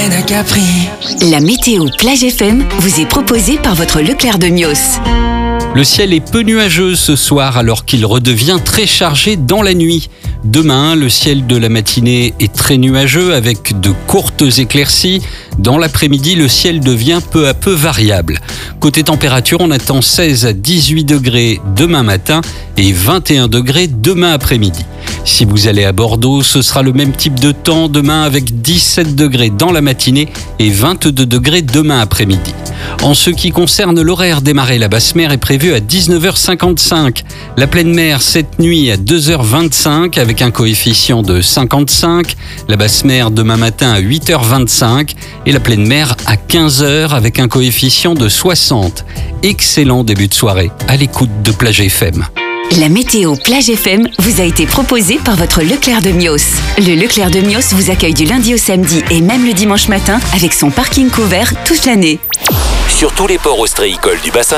à Capri. La météo Plage FM vous est proposée par votre Leclerc de Mios. Le ciel est peu nuageux ce soir alors qu'il redevient très chargé dans la nuit. Demain, le ciel de la matinée est très nuageux avec de courtes éclaircies. Dans l'après-midi, le ciel devient peu à peu variable. Côté température, on attend 16 à 18 degrés demain matin et 21 degrés demain après-midi. Si vous allez à Bordeaux, ce sera le même type de temps demain avec 17 degrés dans la matinée et 22 degrés demain après-midi. En ce qui concerne l'horaire des marées, la basse mer est prévue à 19h55. La pleine mer cette nuit à 2h25 avec un coefficient de 55. La basse mer demain matin à 8h25 et la pleine mer à 15h avec un coefficient de 60. Excellent début de soirée à l'écoute de Plage FM. La météo Plage FM vous a été proposée par votre Leclerc de Mios. Le Leclerc de Mios vous accueille du lundi au samedi et même le dimanche matin avec son parking couvert toute l'année. Sur tous les ports ostréicoles du bassin